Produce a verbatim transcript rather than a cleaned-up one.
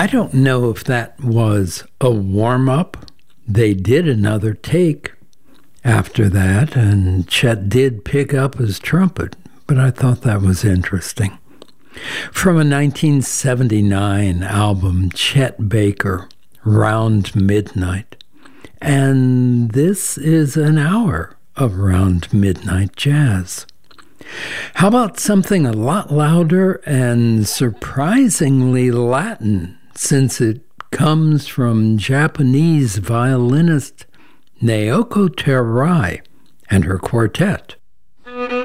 I don't know if that was a warm-up. They did another take after that, and Chet did pick up his trumpet, but I thought that was interesting. From a nineteen seventy-nine album, Chet Baker, Round Midnight. And this is an hour of Round Midnight Jazz. How about something a lot louder and surprisingly Latin, since it comes from Japanese violinist Naoko Terai and her quartet.